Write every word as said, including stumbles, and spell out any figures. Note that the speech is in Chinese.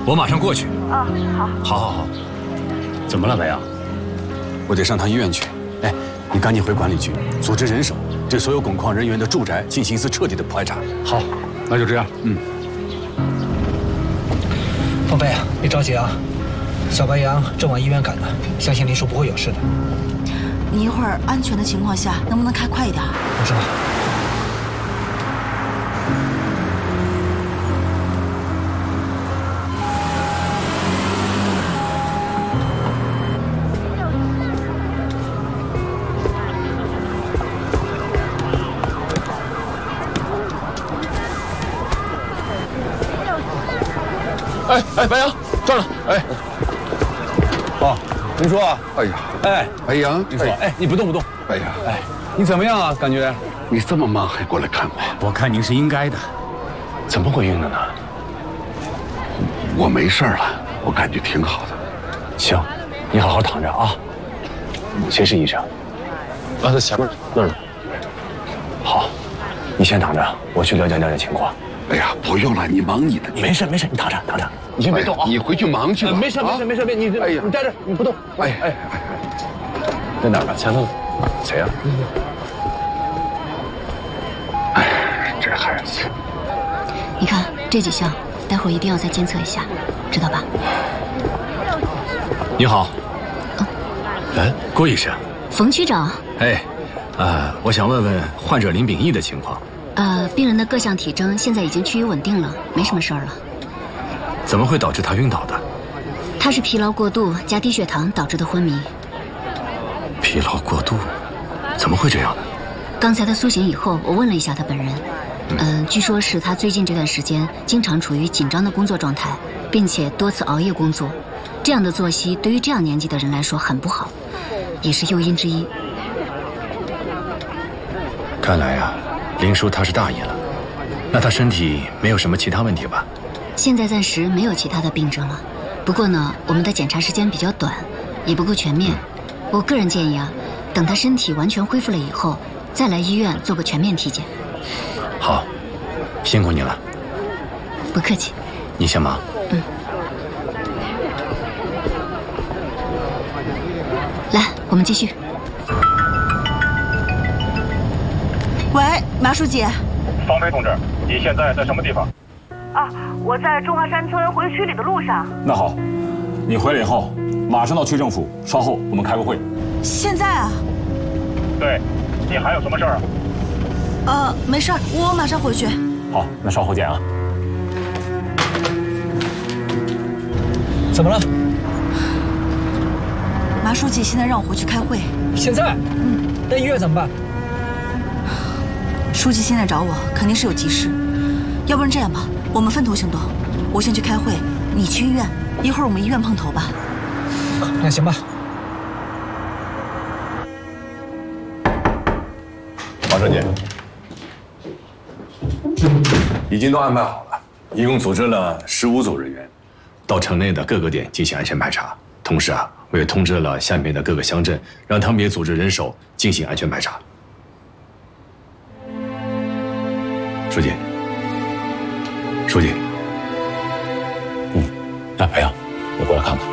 我马上过去。 啊，好。 好，好，好。怎么了，白杨？ 我得上趟医院去。哎，你赶紧回管理局，组织人手，对所有汞矿人员的住宅进行一次彻底的排查。 好，那就这样。嗯。 凤飞啊，别着急啊，小白杨正往医院赶呢，相信林叔不会有事的。 你一会儿安全的情况下，能不能开快一点？ 我知道。 哎哎，白杨，转了！哎， 哦，林叔， 哎呀， 哎， 白杨， 林叔，哎，你不动不动。 白杨， 哎，你怎么样啊？感觉？ 你这么忙还过来看我？ 我看您是应该的。怎么会晕的呢？ 我没事了，我感觉挺好的。 行，你好好躺着啊。谁是医生？ 啊，在前面那儿呢。 好，你先躺着，我去了解了解情况。 哎呀，不用了，你忙你的。 没事没事，你躺着躺着，你先别动啊。 你回去忙去吧。 没事没事没事，你哎呀， 你待着，你不动。 哎哎哎，在哪儿呢？前头呢。 谁呀？ 哎，这孩子。 你看这几项，待会儿一定要再监测一下，知道吧？ 你好。哎，郭医生。 冯区长。 哎，呃，我想问问患者林秉义的情况。 呃，病人的各项体征现在已经趋于稳定了，没什么事儿了。 怎么会导致他晕倒的？ 他是疲劳过度加低血糖导致的昏迷。 疲劳过度？怎么会这样呢？ 刚才他苏醒以后，我问了一下他本人，嗯、呃，据说是他最近这段时间经常处于紧张的工作状态，并且多次熬夜工作，这样的作息对于这样年纪的人来说很不好，也是诱因之一。 看来呀、啊。林叔他是大意了，那他身体没有什么其他问题吧？ 现在暂时没有其他的病症了，不过呢，我们的检查时间比较短，也不够全面。我个人建议啊，等他身体完全恢复了以后，再来医院做个全面体检。 好，辛苦你了。 不客气。 你先忙。 嗯。来，我们继续。 喂，马书记。 方飞同志，你现在在什么地方？ 啊，我在中华山村回区里的路上。 那好，你回来以后马上到区政府，稍后我们开个会。 现在啊？ 对，你还有什么事儿啊？ 呃，没事儿，我马上回去。 好，那稍后见啊。 怎么了？ 马书记现在让我回去开会。 现在？嗯，那医院怎么办？ 书记现在找我，肯定是有急事。要不然这样吧，我们分头行动。我先去开会，你去医院，一会儿我们医院碰头吧。 那行吧。 王书记，已经都安排好了，一共组织了十五组人员， 到城内的各个点进行安全排查。同时啊，我也通知了下面的各个乡镇，让他们也组织人手进行安全排查。书记，书记， 嗯，哎，白杨，你过来看看。